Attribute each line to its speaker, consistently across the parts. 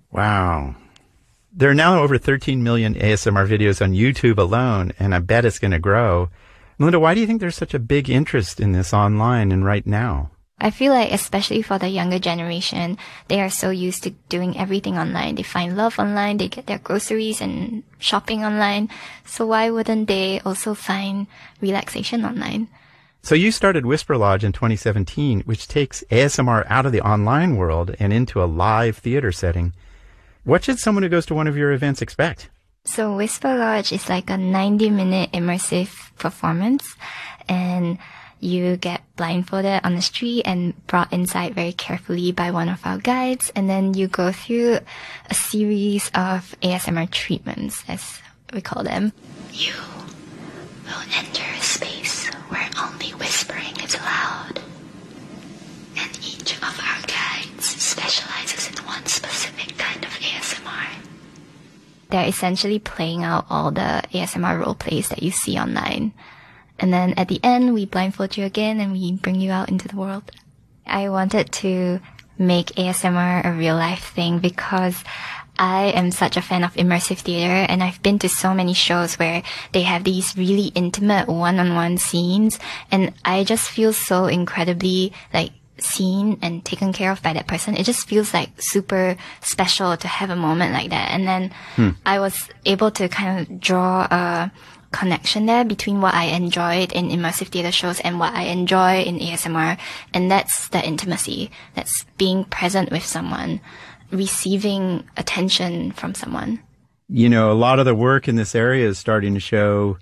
Speaker 1: Wow. There are now over 13 million ASMR videos on YouTube alone, and I bet it's going to grow. Melinda, why do you think there's such a big interest in this online and right now?
Speaker 2: I feel like, especially for the younger generation, they are so used to doing everything online. They find love online, they get their groceries and shopping online. So why wouldn't they also find relaxation online?
Speaker 1: So you started Whisper Lodge in 2017, which takes ASMR out of the online world and into a live theater setting. What should someone who goes to one of your events expect?
Speaker 2: So Whisper Lodge is like a 90-minute immersive performance, and you get blindfolded on the street and brought inside very carefully by one of our guides, and then you go through a series of ASMR treatments, as we call them. You will enter a space where only whispering is allowed, and each of our guides specializes in one specific kind of ASMR. They're essentially playing out all the ASMR role plays that you see online. And then at the end, we blindfold you again and we bring you out into the world. I wanted to make ASMR a real life thing because I am such a fan of immersive theater, and I've been to so many shows where they have these really intimate one-on-one scenes, and I just feel so incredibly seen and taken care of by that person. It just feels like super special to have a moment like that. And then I was able to kind of draw a connection there between what I enjoyed in immersive theater shows and what I enjoy in ASMR. And that's the intimacy. That's being present with someone, receiving attention from someone.
Speaker 1: You know, a lot of the work in this area is starting to show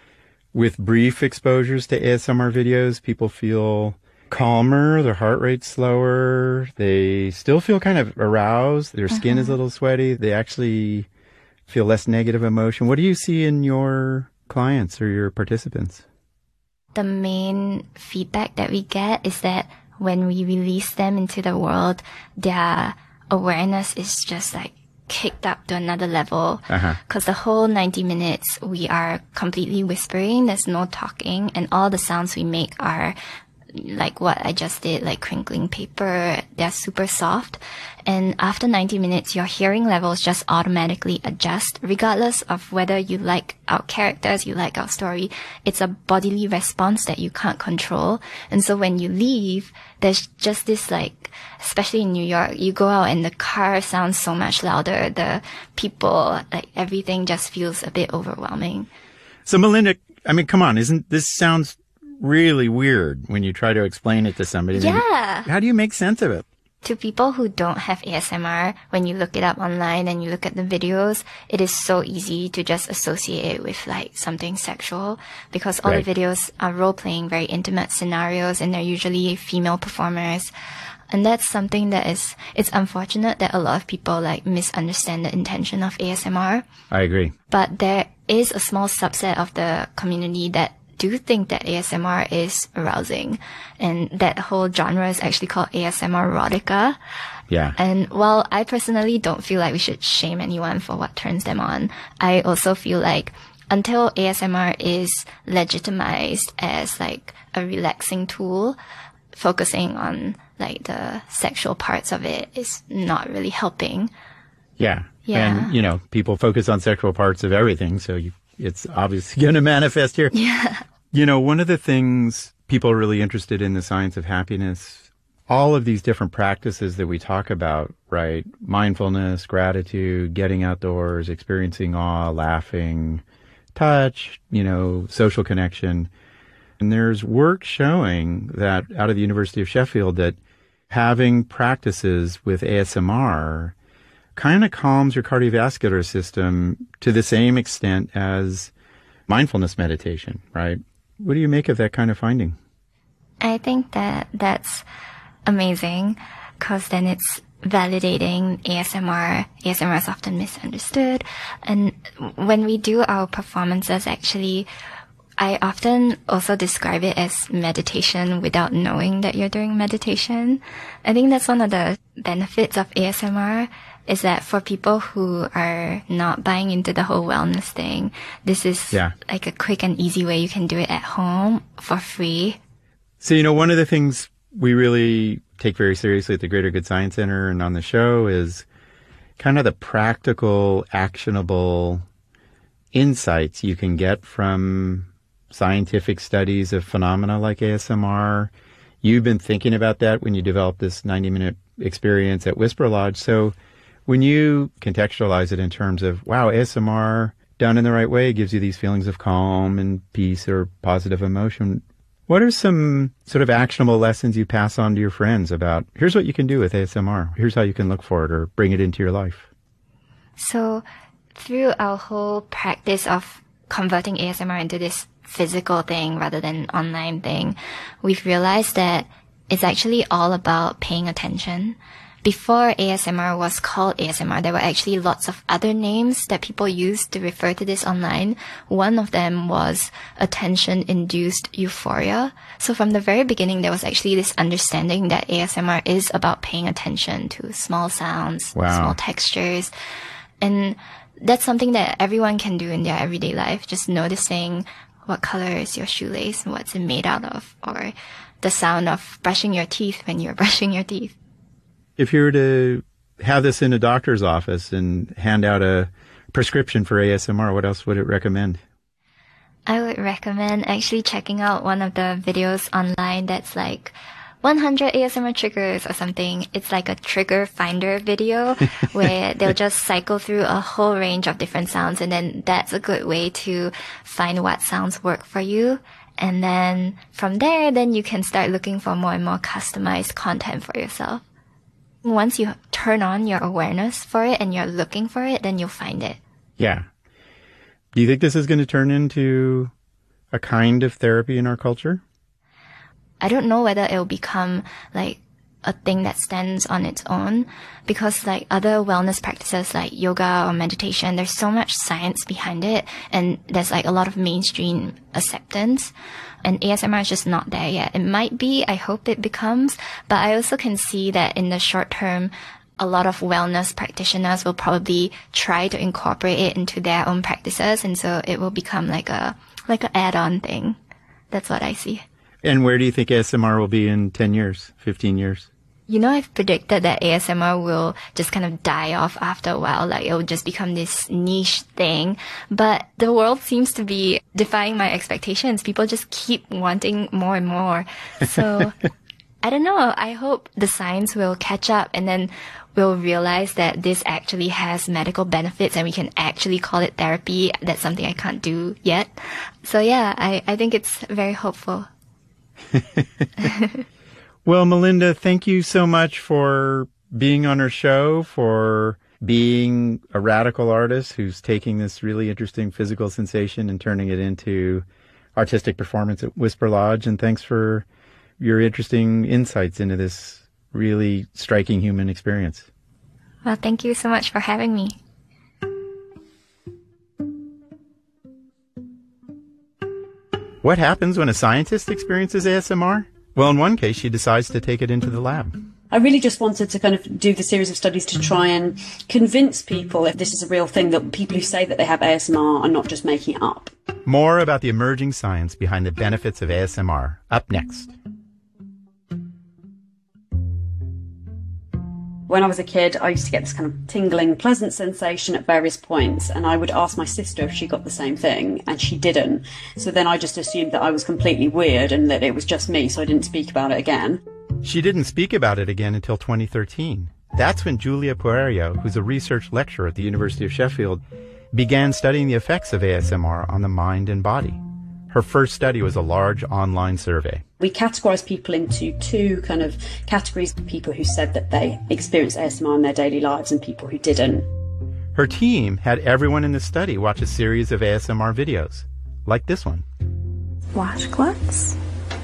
Speaker 1: with brief exposures to ASMR videos, people feel calmer, their heart rate's slower, they still feel kind of aroused, their skin is a little sweaty, they actually feel less negative emotion. What do you see in your clients or your participants?
Speaker 2: The main feedback that we get is that when we release them into the world, their awareness is just kicked up to another level. Because the whole 90 minutes, we are completely whispering. There's no talking, and all the sounds we make are like what I just did, like crinkling paper. They're super soft. And after 90 minutes, your hearing levels just automatically adjust, regardless of whether you like our characters, you like our story. It's a bodily response that you can't control. And so when you leave, there's just this especially in New York, you go out and the car sounds so much louder. The people, everything just feels a bit overwhelming.
Speaker 1: So Melinda, I mean, come on, this sounds really weird when you try to explain it to somebody.
Speaker 2: Yeah.
Speaker 1: How do you make sense of it?
Speaker 2: To people who don't have ASMR, when you look it up online and you look at the videos, it is so easy to just associate it with something sexual, because all the videos are role-playing very intimate scenarios, and they're usually female performers. And that's something that it's unfortunate that a lot of people misunderstand the intention of ASMR.
Speaker 1: I agree.
Speaker 2: But there is a small subset of the community that do think that ASMR is arousing, and that whole genre is actually called ASMR erotica.
Speaker 1: Yeah.
Speaker 2: And while I personally don't feel like we should shame anyone for what turns them on, I also feel like until ASMR is legitimized as a relaxing tool, focusing on the sexual parts of it is not really helping.
Speaker 1: Yeah.
Speaker 2: Yeah.
Speaker 1: And, people focus on sexual parts of everything, so it's obviously going to manifest here.
Speaker 2: Yeah.
Speaker 1: One of the things people are really interested in, the science of happiness, all of these different practices that we talk about, right? Mindfulness, gratitude, getting outdoors, experiencing awe, laughing, touch, social connection. And there's work showing that out of the University of Sheffield that having practices with ASMR kind of calms your cardiovascular system to the same extent as mindfulness meditation, right? What do you make of that kind of finding?
Speaker 2: I think that that's amazing, because then it's validating ASMR. ASMR is often misunderstood. And when we do our performances, actually, I often also describe it as meditation without knowing that you're doing meditation. I think that's one of the benefits of ASMR, is that for people who are not buying into the whole wellness thing, this is like a quick and easy way you can do it at home for free.
Speaker 1: So, one of the things we really take very seriously at the Greater Good Science Center and on the show is kind of the practical, actionable insights you can get from scientific studies of phenomena like ASMR. You've been thinking about that when you developed this 90-minute experience at Whisper Lodge. So when you contextualize it in terms of, wow, ASMR done in the right way gives you these feelings of calm and peace or positive emotion, what are some sort of actionable lessons you pass on to your friends about, here's what you can do with ASMR, here's how you can look for it or bring it into your life?
Speaker 2: So through our whole practice of converting ASMR into this physical thing rather than online thing, we've realized that it's actually all about paying attention. Before ASMR was called ASMR, there were actually lots of other names that people used to refer to this online. One of them was attention-induced euphoria. So from the very beginning, there was actually this understanding that ASMR is about paying attention to small sounds, small textures. And that's something that everyone can do in their everyday life, just noticing what color is your shoelace and what's it made out of, or the sound of brushing your teeth when you're brushing your teeth.
Speaker 1: If you were to have this in a doctor's office and hand out a prescription for ASMR, what else would it recommend?
Speaker 2: I would recommend actually checking out one of the videos online that's like 100 ASMR triggers or something. It's like a trigger finder video where they'll just cycle through a whole range of different sounds, and then that's a good way to find what sounds work for you. And then from there, then you can start looking for more and more customized content for yourself. Once you turn on your awareness for it and you're looking for it, then you'll find it.
Speaker 1: Yeah. Do you think this is going to turn into a kind of therapy in our culture?
Speaker 2: I don't know whether it'll become like a thing that stands on its own, because like other wellness practices like yoga or meditation, there's so much science behind it, and there's like a lot of mainstream acceptance. And ASMR is just not there yet. It might be, I hope it becomes, but I also can see that in the short term, a lot of wellness practitioners will probably try to incorporate it into their own practices, and so it will become like an add-on thing. That's what I see.
Speaker 1: And where do you think ASMR will be in 10 years, 15 years?
Speaker 2: You know, I've predicted that ASMR will just kind of die off after a while. Like, it will just become this niche thing. But the world seems to be defying my expectations. People just keep wanting more and more. So, I don't know. I hope the science will catch up, and then we'll realize that this actually has medical benefits and we can actually call it therapy. That's something I can't do yet. So yeah, I think it's very hopeful.
Speaker 1: Well, Melinda, thank you so much for being on our show, for being a radical artist who's taking this really interesting physical sensation and turning it into artistic performance at Whisper Lodge. And thanks for your interesting insights into this really striking human experience.
Speaker 2: Well, thank you so much for having me.
Speaker 1: What happens when a scientist experiences ASMR? Well, in one case, she decides to take it into the lab.
Speaker 3: I really just wanted to kind of do the series of studies to try and convince people, if this is a real thing, that people who say that they have ASMR are not just making it up.
Speaker 1: More about the emerging science behind the benefits of ASMR, up next.
Speaker 3: When I was a kid, I used to get this kind of tingling, pleasant sensation at various points, and I would ask my sister if she got the same thing, and she didn't. So then I just assumed that I was completely weird and that it was just me, so I didn't speak about it again.
Speaker 1: She didn't speak about it again until 2013. That's when Julia Puerio, who's a research lecturer at the University of Sheffield, began studying the effects of ASMR on the mind and body. Her first study was a large online survey.
Speaker 3: We categorised people into two kind of categories: people who said that they experienced ASMR in their daily lives and people who didn't.
Speaker 1: Her team had everyone in the study watch a series of ASMR videos, like this one.
Speaker 4: Washcloths,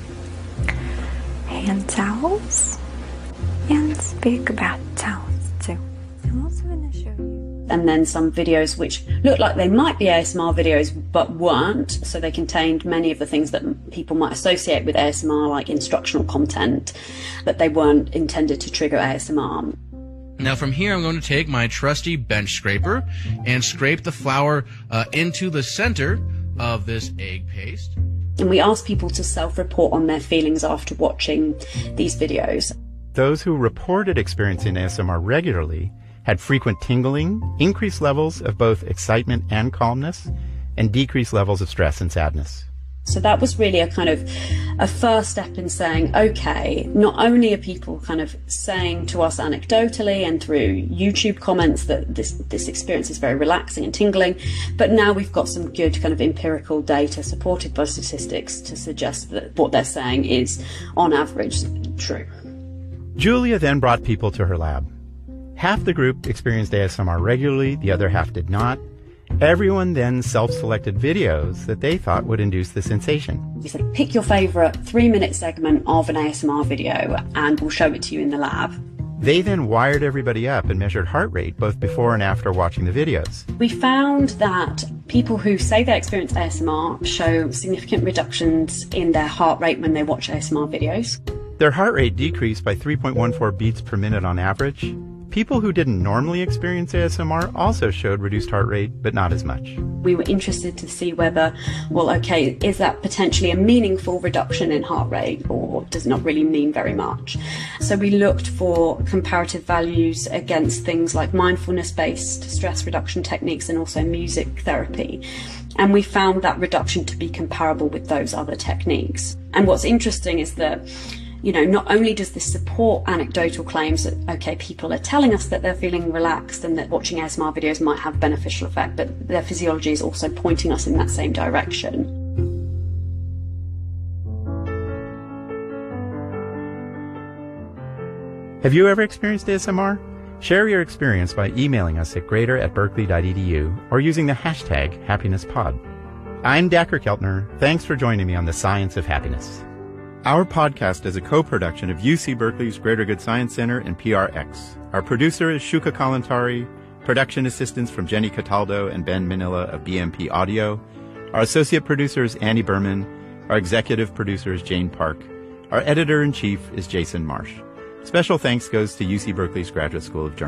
Speaker 4: hand towels, and big bath towels too. I'm also going to show you.
Speaker 3: And then some videos which looked like they might be ASMR videos but weren't, so they contained many of the things that people might associate with ASMR, like instructional content, but they weren't intended to trigger ASMR.
Speaker 5: Now from here I'm going to take my trusty bench scraper and scrape the flour into the center of this egg paste.
Speaker 3: And we asked people to self-report on their feelings after watching these videos.
Speaker 1: Those who reported experiencing ASMR regularly had frequent tingling, increased levels of both excitement and calmness, and decreased levels of stress and sadness.
Speaker 3: So that was really a first step in saying, okay, not only are people kind of saying to us anecdotally and through YouTube comments that this experience is very relaxing and tingling, but now we've got some good kind of empirical data supported by statistics to suggest that what they're saying is, on average, true.
Speaker 1: Julia then brought people to her lab. Half the group experienced ASMR regularly, the other half did not. Everyone then self-selected videos that they thought would induce the sensation.
Speaker 3: We said, pick your favourite 3-minute segment of an ASMR video and we'll show it to you in the lab.
Speaker 1: They then wired everybody up and measured heart rate both before and after watching the videos.
Speaker 3: We found that people who say they experience ASMR show significant reductions in their heart rate when they watch ASMR videos.
Speaker 1: Their heart rate decreased by 3.14 beats per minute on average. People who didn't normally experience ASMR also showed reduced heart rate, but not as much.
Speaker 3: We were interested to see whether, well, okay, is that potentially a meaningful reduction in heart rate, or does it not really mean very much? So we looked for comparative values against things like mindfulness-based stress reduction techniques and also music therapy. And we found that reduction to be comparable with those other techniques. And what's interesting is that, you know, not only does this support anecdotal claims that, okay, people are telling us that they're feeling relaxed and that watching ASMR videos might have a beneficial effect, but their physiology is also pointing us in that same direction.
Speaker 1: Have you ever experienced ASMR? Share your experience by emailing us at greater@berkeley.edu or using the hashtag #HappinessPod. I'm Dacher Keltner. Thanks for joining me on The Science of Happiness. Our podcast is a co-production of UC Berkeley's Greater Good Science Center and PRX. Our producer is Shuka Kalantari, production assistants from Jenny Cataldo and Ben Manila of BMP Audio. Our associate producer is Annie Berman. Our executive producer is Jane Park. Our editor-in-chief is Jason Marsh. Special thanks goes to UC Berkeley's Graduate School of Journalism.